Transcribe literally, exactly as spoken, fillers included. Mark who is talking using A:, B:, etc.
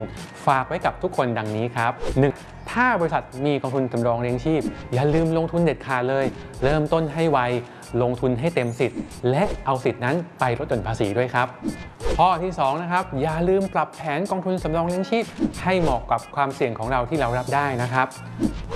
A: ฝากไว้กับทุกคนดังนี้ครับ หนึ่ง ถ้าบริษัทมีกองทุนสำรองเลี้ยงชีพอย่าลืมลงทุนเด็ดขาดเลยเริ่มต้นให้ไวลงทุนให้เต็มสิทธิ์และเอาสิทธินั้นไปลดหย่อนภาษีด้วยครับข้อที่สองนะครับอย่าลืมปรับแผนกองทุนสำรองเลี้ยงชีพให้เหมาะกับความเสี่ยงของเราที่เรารับได้นะครับ